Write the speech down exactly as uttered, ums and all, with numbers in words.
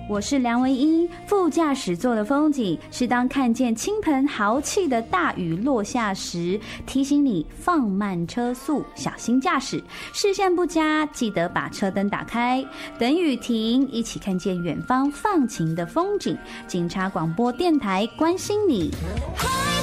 我是梁唯一。副驾驶座的风景是当看见倾盆豪气的大雨落下时，提醒你放慢车速，小心驾驶。视线不佳，记得把车灯打开，等雨停，一起看见远方放晴的风景。警察广播电台关心你。